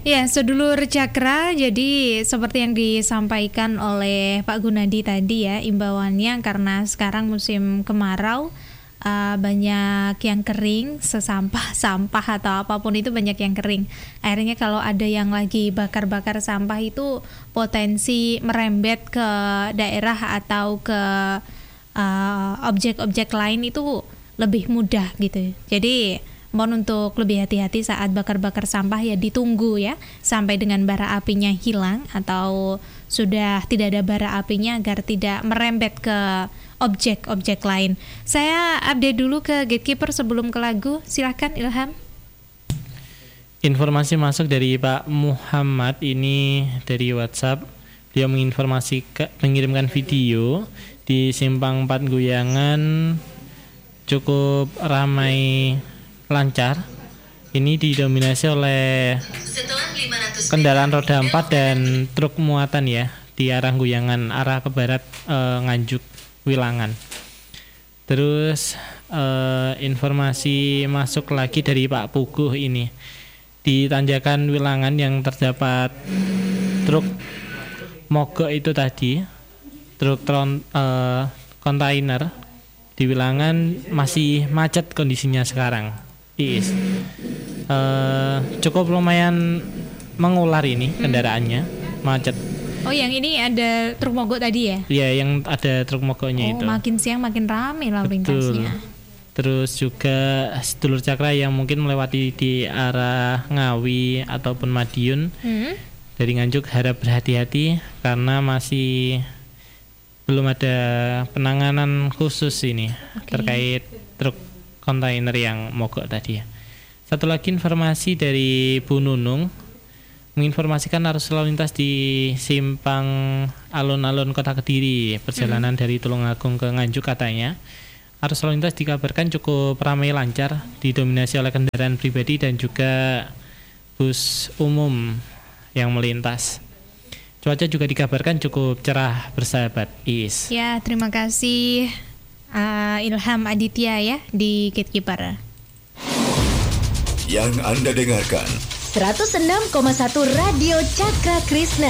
Ya, sedulur Cakra, jadi seperti yang disampaikan oleh Pak Gunadi tadi ya, imbauannya karena sekarang musim kemarau, banyak yang kering, sampah atau apapun itu banyak yang kering. Akhirnya kalau ada yang lagi bakar-bakar sampah itu potensi merembet ke daerah atau ke objek-objek lain itu lebih mudah gitu. Jadi mohon untuk lebih hati-hati saat bakar-bakar sampah ya, ditunggu ya sampai dengan bara apinya hilang atau sudah tidak ada bara apinya agar tidak merembet ke objek-objek lain. Saya update dulu ke Gatekeeper sebelum ke lagu. Silahkan Ilham. Informasi masuk dari Pak Muhammad ini dari WhatsApp. Dia mengirimkan video di Simpang 4 Guyangan cukup ramai lancar. Ini didominasi oleh kendaraan roda 4 dan truk muatan ya di arah Guyangan, arah ke barat Nganjuk Wilangan. Terus informasi masuk lagi dari Pak Puguh ini di Tanjakan Wilangan yang terdapat truk mogok itu tadi, truk kontainer di Wilangan masih macet kondisinya sekarang. Cukup lumayan mengular ini kendaraannya, macet. Oh, yang ini ada truk mogok tadi ya? Iya, yang ada truk mogoknya itu. Makin siang makin rame lalu lintasnya. Terus juga sedulur Cakra yang mungkin melewati di arah Ngawi ataupun Madiun dari Nganjuk harap berhati-hati karena masih belum ada penanganan khusus ini terkait truk kontainer yang mogok tadi ya. Satu lagi informasi dari Bu Nunung menginformasikan arus lalu lintas di simpang alun-alun Kota Kediri, perjalanan dari Tulungagung ke Nganjuk katanya. Arus lalu lintas dikabarkan cukup ramai lancar, didominasi oleh kendaraan pribadi dan juga bus umum yang melintas. Cuaca juga dikabarkan cukup cerah bersahabat. Ya, terima kasih Ilham Aditya ya di Gatekeeper. Yang Anda dengarkan 106,1 Radio Cakra Krishna.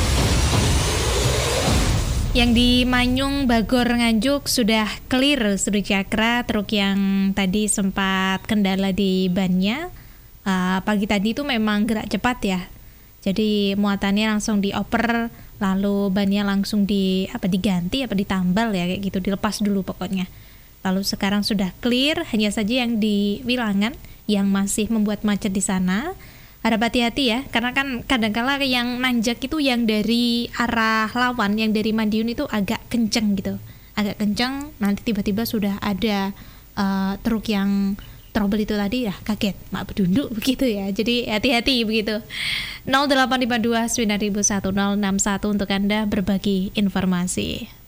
Yang di Manyung Bagor Nganjuk sudah clear Sedulur Cakra, truk yang tadi sempat kendala di bannya pagi tadi itu memang gerak cepat ya. Jadi muatannya langsung dioper, lalu bannya langsung diganti ditambal ya kayak gitu, dilepas dulu pokoknya. Lalu sekarang sudah clear, hanya saja yang di Wilangan yang masih membuat macet di sana. Harap hati-hati ya, karena kan kadang-kala yang nanjak itu yang dari arah lawan, yang dari Madiun itu agak kenceng gitu. Agak kenceng, nanti tiba-tiba sudah ada truk yang trouble itu tadi ya, kaget, mak bedunduk begitu ya. Jadi hati-hati begitu. 0852 9001 061 untuk Anda berbagi informasi.